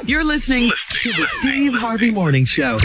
You're listening to the Steve Harvey Morning Show.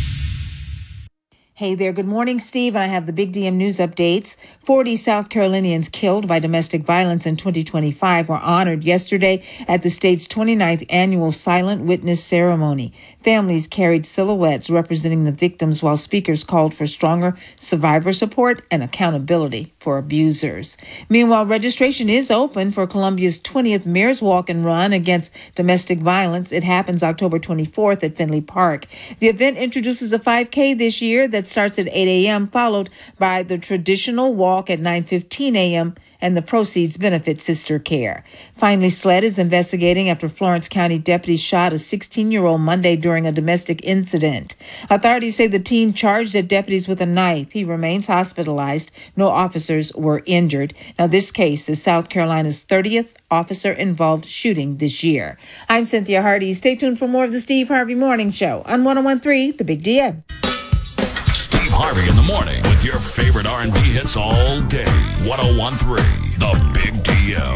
Hey there, good morning, Steve. I have the Big DM news updates. 40 South Carolinians killed by domestic violence in 2025 were honored yesterday at the state's 29th annual Silent Witness Ceremony. Families carried silhouettes representing the victims while speakers called for stronger survivor support and accountability for abusers. Meanwhile, registration is open for Columbia's 20th Mayor's Walk and Run against domestic violence. It happens October 24th at Finley Park. The event introduces a 5K this year that starts at 8 a.m., followed by the traditional walk at 9:15 a.m., and the proceeds benefit Sister Care. Finally, SLED is investigating after Florence County deputies shot a 16-year-old Monday during a domestic incident. Authorities say the teen charged the deputies with a knife. He remains hospitalized. No officers were injured. Now, this case is South Carolina's 30th officer-involved shooting this year. I'm Cynthia Hardy. Stay tuned for more of the Steve Harvey Morning Show on 101.3 The Big DM. Steve Harvey in the morning with your favorite R&B hits all day. 101.3 The Big DM.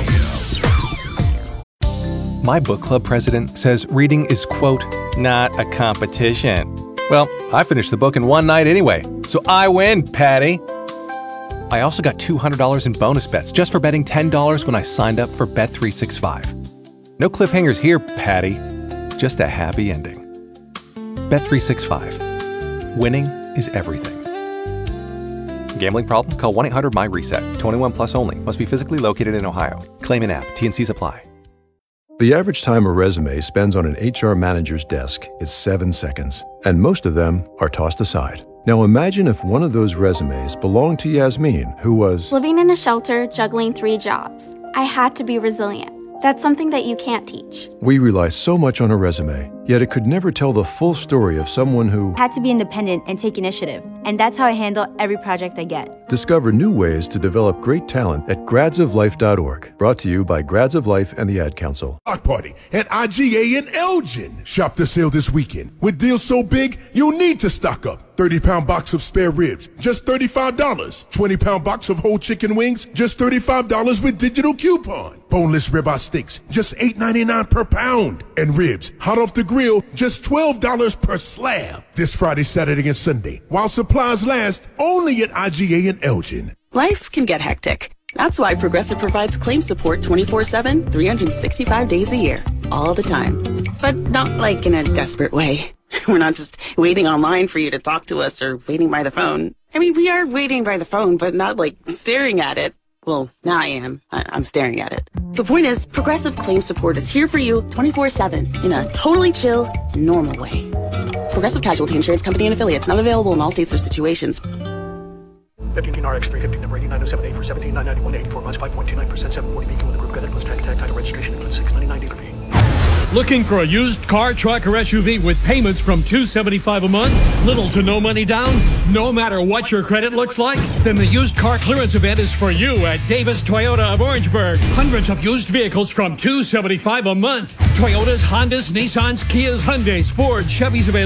My book club president says reading is, quote, not a competition. Well, I finished the book in one night anyway, so I win, Patty. I also got $200 in bonus bets just for betting $10 when I signed up for Bet365. No cliffhangers here, Patty. Just a happy ending. Bet365. Winning is everything. Gambling problem? Call 1-800-MY-RESET. 21 plus only. Must be physically located in Ohio. Claim in app. T&Cs apply. The average time a resume spends on an HR manager's desk is 7 seconds, and most of them are tossed aside. Now imagine if one of those resumes belonged to Yasmin, who was living in a shelter, juggling 3 jobs. I had to be resilient. That's something that you can't teach. We rely so much on a resume, yet it could never tell the full story of someone who had to be independent and take initiative. And that's how I handle every project I get. Discover new ways to develop great talent at gradsoflife.org. Brought to you by Grads of Life and the Ad Council. Block party at IGA in Elgin. Shop the sale this weekend. With deals so big, you'll need to stock up. 30-pound box of spare ribs, just $35. 20-pound box of whole chicken wings, just $35 with digital coupon. Boneless ribeye steaks, just $8.99 per pound. And ribs, hot off the grill, just $12 per slab. This Friday, Saturday, and Sunday, while supplies last, only at IGA in Elgin. Life can get hectic. That's why Progressive provides claim support 24/7, 365 days a year, all the time. But not like in a desperate way. We're not just waiting online for you to talk to us or waiting by the phone. I mean, we are waiting by the phone, but not like staring at it. Well, now I am. I'm staring at it. The point is, Progressive Claim Support is here for you 24/7 in a totally chill, normal way. Progressive Casualty Insurance Company and Affiliates, not available in all states or situations. 15 RX 350 number 89078 for 17,991 84 months 5.29% 740 beacon with a group credit plus tax tag title registration includes $699 dealer fee. Looking for a used car, truck, or SUV with payments from $275 a month? Little to no money down? No matter what your credit looks like? Then the used car clearance event is for you at Davis Toyota of Orangeburg. Hundreds of used vehicles from $275 a month. Toyotas, Hondas, Nissans, Kias, Hyundais, Ford, Chevys available.